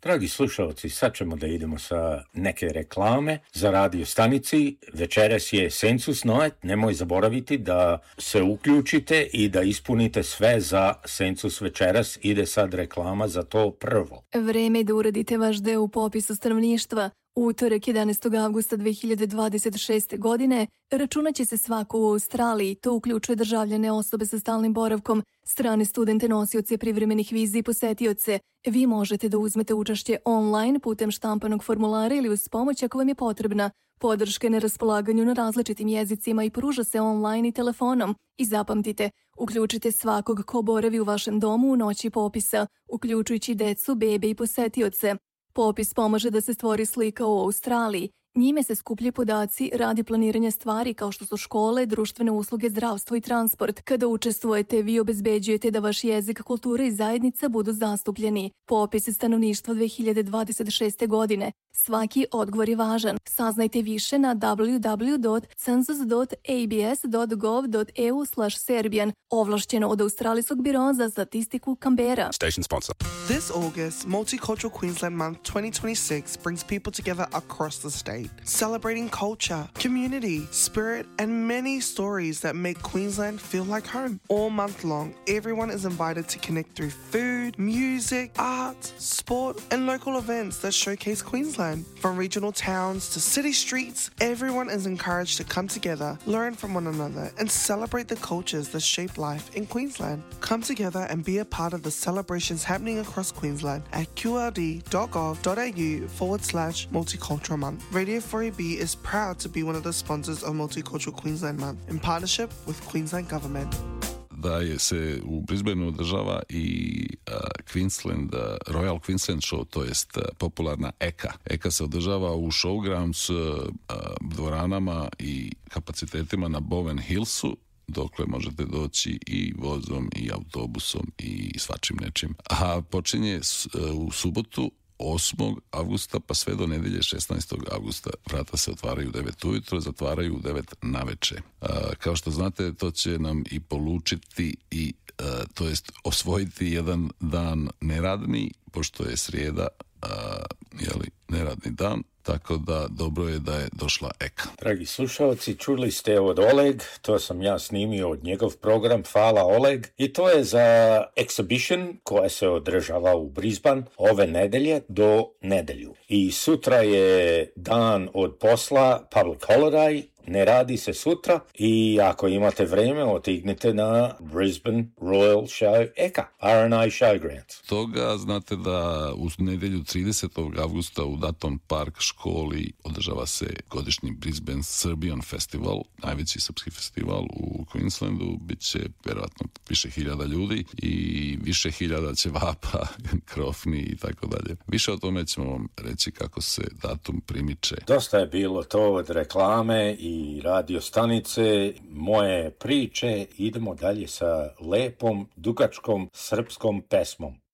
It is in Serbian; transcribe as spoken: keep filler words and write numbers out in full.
Dragi slušalci, sad ćemo da idemo sa neke reklame za radio stanici. Večeras je Census Night. Nemoj zaboraviti da se uključite i da ispunite sve za Census večeras. Ide sad reklama za to prvo. Vreme je da uradite vaš deo u popisu stanovništva. Utorak jedanaestog avgusta dve hiljade dvadeset šeste. godine računaće se svako u Australiji. To uključuje državljane, osobe sa stalnim boravkom, strane studente, nosioce privremenih viza i posetioce. Vi možete da uzmete učešće online putem štampanog formulara ili uz pomoć ako vam je potrebna. Podrška je na raspolaganju na različitim jezicima i pruža se online i telefonom. I zapamtite, uključite svakog ko boravi u vašem domu u noći popisa, uključujući decu, bebe i posetioce. Popis pomaže da se stvori slika o Australiji. Njime se skupljaju podaci radi planiranja stvari kao što su škole, društvene usluge, zdravstvo i transport. Kada učestvujete, vi obezbeđujete da vaš jezik, kultura i zajednica budu zastupljeni. Popis stanovništva dve hiljade dvadeset šeste. godine. Svaki odgovor je važan. Saznajte više na w w w dot census dot a b s dot gov dot e u slash serbian, ovlašćeno od Australijskog biroa za statistiku Canberra. Station sponsor. This August, Multicultural Queensland Month twenty twenty-six brings people together across the state, celebrating culture, community, spirit, and many stories that make Queensland feel like home. All month long, everyone is invited to connect through food, music, art, sport, and local events that showcase Queensland. From regional towns to city streets, everyone is encouraged to come together, learn from one another, and celebrate the cultures that shape life in Queensland. Come together and be a part of the celebrations happening across Queensland at q l d dot gov dot a u forward slash multicultural month. Radio four A B is proud to be one of the sponsors of Multicultural Queensland Month in partnership with Queensland Government. Da je se u Brisbaneu održava i uh, Queensland, uh, Royal Queensland Show, to jest uh, popularna Eka. Eka se održava u showgrounds, uh, dvoranama i kapacitetima na Bowen Hillsu, dokle možete doći i vozom i autobusom i svačim nečim. A počinje s, uh, u subotu osmog avgusta pa sve do nedelje šesnaestog avgusta. Vrata se otvaraju u devet ujutro, zatvaraju u devet naveče. A, kao što znate, to će nam i polučiti i a, to jest osvojiti jedan dan neradni, pošto je srijeda, a, jeli, neradni dan, tako da dobro je da je došla Eka. Dragi slušalci, čuli ste od Oleg, to sam ja snimio od njegov program, hvala Oleg, i to je za exhibition koja se održava u Brisbane ove nedelje do nedelju. I sutra je dan od posla, public holiday, ne radi se sutra i ako imate vreme, otignite na Brisbane Royal Show Eka, R and I Showgrounds. Toga znate da u nedelju tridesetog avgusta u Dutton Park školi održava se godišnji Brisbane Serbian Festival, najveći srpski festival u Queenslandu. Biće vjerojatno više hiljada ljudi i više hiljada ćevapa, krofni i tako dalje. Više o tome ćemo vam reći kako se datum primiče. Dosta je bilo to od reklame i i radio stanice, moje priče. Idemo dalje sa lepom, dugačkom srpskom pesmom.